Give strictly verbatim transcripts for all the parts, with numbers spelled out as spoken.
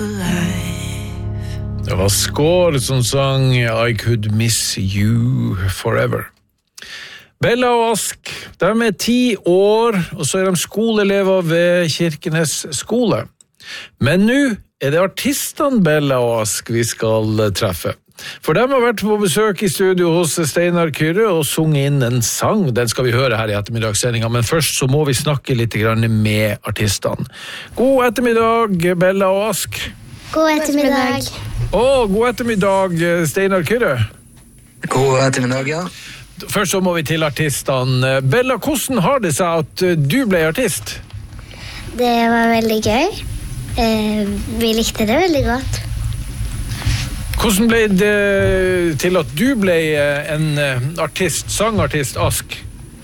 alive. Det var Skår som sang I Could Miss You Forever. Bella og Ask, de er ti år, og så er de skoleelever ved Kirkenes skole. Men nå er det artistene Bella og Ask vi skal treffe. For de har vært på besøk i studio hos Steinar Kyrre og sunget inn en sang. Den skal vi høre her i ettermiddagssendingen, men først så må vi snakke litt grann med artistene. God ettermiddag, Bella og Ask. God ettermiddag. Å, god ettermiddag, Steinar Kyrre. God ettermiddag, ja. Først så må vi til artistene. Bella, hvordan har det seg at du ble artist? Det var veldig gøy. Eh, vi likte det veldig godt. Hvordan ble det til at du ble en artist, sangartist, Ask?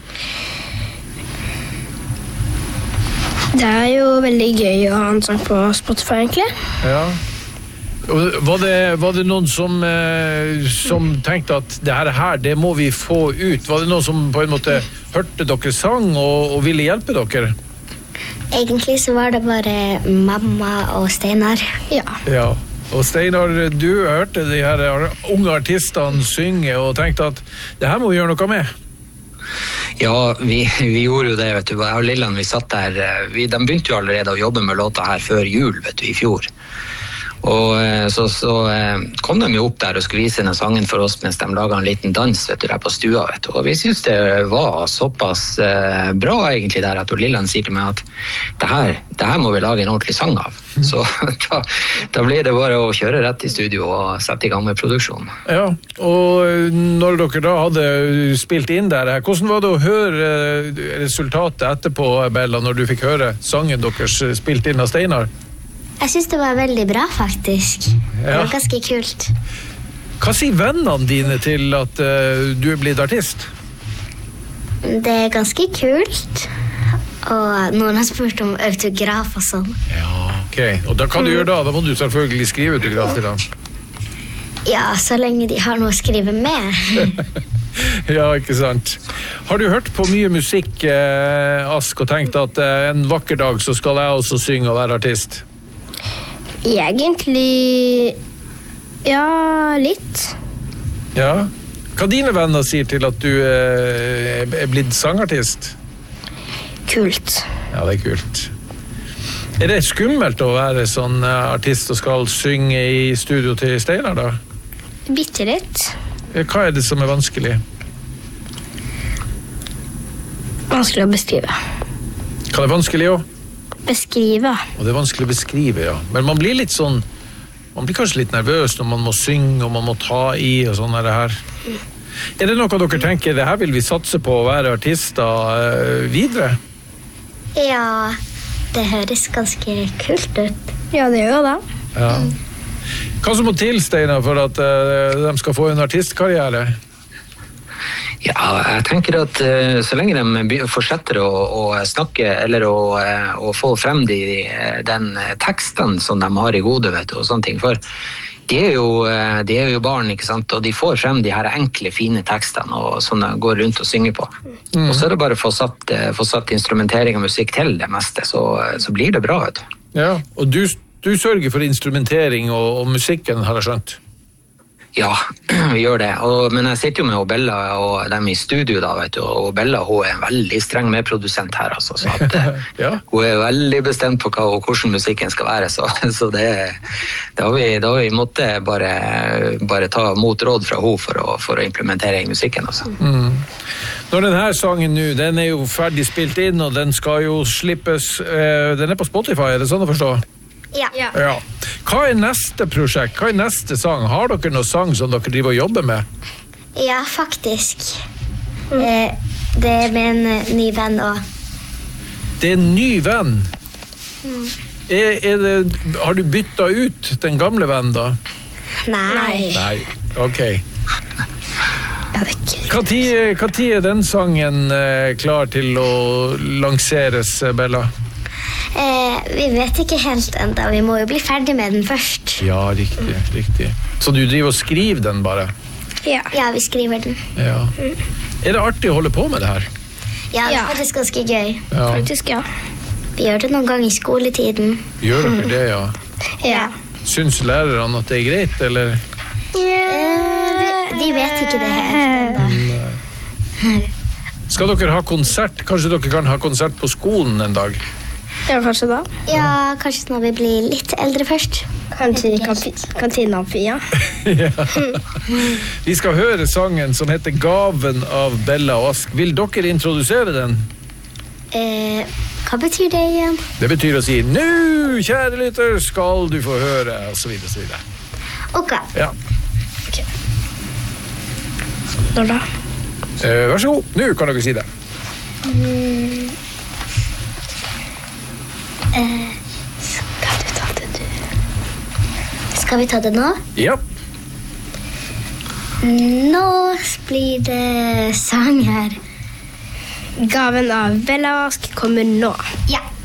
Det er jo veldig gøy å ha en sang på Spotify, egentlig. Ja. Var det, var det noen som, eh, som tenkte at det her, her, det må vi få ut? Var det noen som på en måte hørte dere sang og, og ville hjelpe dere? Egentlig så var det bare mamma og Steinar. Ja. Ja. Og Steinar, du hørte de her unge artistene synge og tenkte at det her må vi gjøre noe med. Ja, vi, vi gjorde jo det, vet du. Jeg og Lilland, vi satt der, vi, de begynte jo allerede å jobbe med låta her før jul, vet du, i fjor. Og så, så kom de jo opp der og skulle vise denne sangen for oss mens de laget en liten dans, vet du, der på stua, vet du. Og vi synes det var såpass eh, bra egentlig der at Lilland sier til meg at det her, det her må vi lage en ordentlig sang av. Så da, da ble det bare å kjøre rett i studio og sette i gang med produksjonen. Ja, og når dere da hadde spilt inn der, hvordan var det å høre resultatet etterpå, Bella, når du fikk høre sangen deres spilt inn av Steinar? Jeg synes det var veldig bra, faktisk. Ja. Det var ganske kult. Hva sier vennene dine til at uh, du er blitt artist? Det er ganske kult. Og noen har spurt om autograf og sånn. Ja, ok. Og da kan du gjøre da, da må du selvfølgelig skrive autograf til dem. Ja, så lenge de har noe å skrive med. Ja, ikke sant. Har du hørt på mye musikk, eh, Ask, og tenkt at eh, en vakker dag så skal jeg også synge og være artist? Egentlig, ja, litt. Ja. Hva dine venner sier til at du eh, er blitt sangartist? Kult. Ja, det er kult. Er det skummelt å være sånn eh, artist og skal synge i studio til Steinar da? Bitte litt. Hva er det som er vanskelig? Vanskelig å beskrive. Hva er vanskelig å? Beskrive. Og det er vanskelig å beskrive, ja. Men man blir litt sånn, man blir kanskje litt nervøs når man må synge og man må ta i og sånn er det her. Er det noe dere tenker, det her vil vi satse på å være artister uh, videre? Ja, det høres ganske kult ut. Ja, det gjør det. Ja. Hva som må til, Steinar, for at uh, de skal få en artistkarriere? Ja, jeg tenker at uh, så lenge de fortsetter å, å snakke eller å, uh, å få frem de, den teksten som de har i gode, vet du, og sånne ting, for de er, jo, uh, de er jo barn, ikke sant, og de får frem de her enkle, fine tekstene og sånn de går rundt og synger på. Mm. Og så er det bare å få satt, uh, få satt instrumentering og musikk til det meste, så, uh, så blir det bra, vet du. Ja, og du, du sørger for instrumentering og, og musikken, har jeg skjønt? Ja, vi gjør det. Og, men jeg sitter jo med Bella og dem i studio da, vet du, og Bella hun er en veldig streng medprodusent her, altså, så at, ja. Hun er veldig bestemt på hva og hvordan musikken skal være, så, så det, det har vi, da har vi måttet bare, bare ta mot råd fra henne for å, for å implementere i musikken, altså. Mm. Når denne sangen nå, den er jo ferdig spilt inn, og den skal jo slippes, eh, den er på Spotify, er det sånn å forstå? Ja. Ja. Hva er neste prosjekt? Hva er neste sang? Har dere noen sang som dere driver og jobber med? Ja, faktisk. Mm. Eh, det er med en uh, ny venn også. Det er en ny venn? Mm. Er, er det, har du byttet ut den gamle vennen da? Nei. Nei, ok. Hva tid, hva tid er den sangen eh, klar til å lanseres, Bella? Eh, vi vet ikke helt enda. Vi må jo bli ferdig med den først. Ja, riktig, riktig. Så du driver og skriver den bare? Ja, ja vi skriver den. Ja. Mm. Er det artig å holde på med det her? Ja, det er faktisk ganske gøy. Ja. Faktisk, ja. Vi gjør det noen gang i skoletiden. Gjør dere det, ja? Ja. Syns lærerne at det er greit, eller? Eh, de vet ikke det helt enda. Skal dere ha konsert? Kanskje dere kan ha konsert på skolen en dag? Ja, kanskje da. Ja, kanskje når vi blir litt eldre først. Kanskje i kanti- kantineamfia. Ja. Vi skal høre sangen som heter Gaven av Bella og Ask. Vil dere introdusere den? Eh, hva betyr det igjen? Det betyr å si, «Nå, kjære lytter, skal du få høre», og så videre, så videre. Ok. Ja. Når da? Eh, vær så god, nå kan dere si det. Mm. Eh, skal du ta det, du? Skal vi ta det nå? Ja. Nå blir det sang her. Gaven av Bella og Ask kommer nå. Ja.